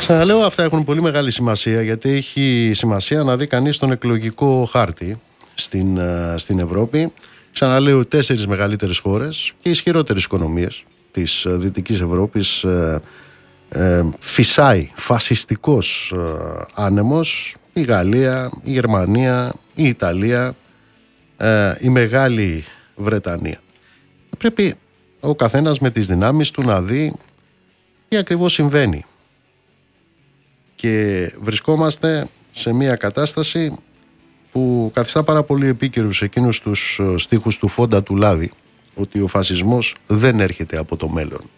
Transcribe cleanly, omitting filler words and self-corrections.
Ξαναλέω, αυτά έχουν πολύ μεγάλη σημασία, γιατί έχει σημασία να δει κανείς τον εκλογικό χάρτη στην Ευρώπη. Ξαναλέω, 4 μεγαλύτερες χώρες και ισχυρότερες οικονομίες της Δυτικής Ευρώπης. Φυσάει φασιστικός άνεμος. Η Γαλλία, η Γερμανία, η Ιταλία, η Μεγάλη Βρετανία. Πρέπει ο καθένας με τις δυνάμεις του να δει τι ακριβώς συμβαίνει. Και βρισκόμαστε σε μια κατάσταση που καθιστά πάρα πολύ επίκαιρους εκείνους τους στίχους του Φόντα του Λάδη, ότι ο φασισμός δεν έρχεται από το μέλλον.